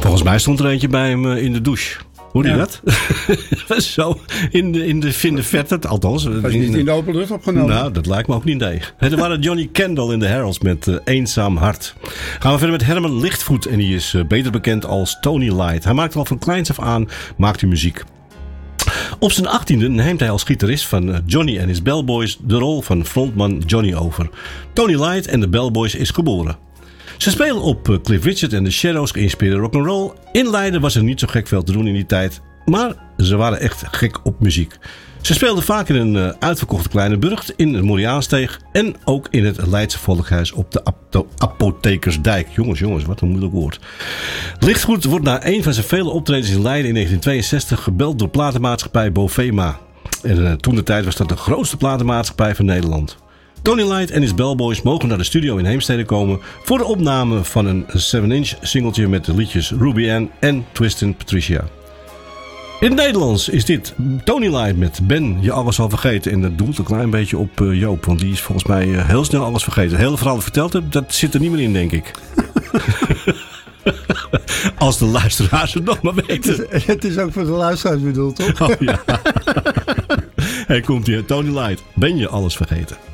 Volgens mij stond er eentje bij hem in de douche. Hoorde je dat? Zo, in de verte, althans. Was niet in de open lucht opgenomen? Nou, dat lijkt me ook niet, nee. Er waren Johnny Kendall in de Heralds met Eenzaam Hart. Gaan we verder met Herman Lichtvoet. En die is beter bekend als Tony Light. Hij maakt al van kleins af aan muziek. Op zijn 18e neemt hij als gitarist van Johnny and his Bellboys de rol van frontman Johnny over. Tony Light en de Bellboys is geboren. Ze spelen op Cliff Richard en The Shadows geïnspireerde rock'n'roll. In Leiden was er niet zo gek veel te doen in die tijd, maar ze waren echt gek op muziek. Ze speelden vaak in een uitverkochte kleine burcht in de Moriaansteeg en ook in het Leidse Volkhuis op de Apothekersdijk. Jongens, wat een moeilijk woord. Lichtvoet wordt na een van zijn vele optredens in Leiden in 1962 gebeld door platenmaatschappij Bovema. En toen de tijd was dat de grootste platenmaatschappij van Nederland. Tony Light en his Bellboys mogen naar de studio in Heemstede komen voor de opname van een 7-inch singeltje met de liedjes Ruby Ann en Twistin' Patricia. In het Nederlands is dit Tony Light met Ben je alles al vergeten. En dat doelt een klein beetje op Joop, want die is volgens mij heel snel alles vergeten. Het hele verhaal dat verteld heb, dat zit er niet meer in, denk ik. Als de luisteraars het nog maar weten. Het is ook voor de luisteraars bedoeld, toch? Oh ja. Hey, komt hier Tony Light. Ben je alles vergeten?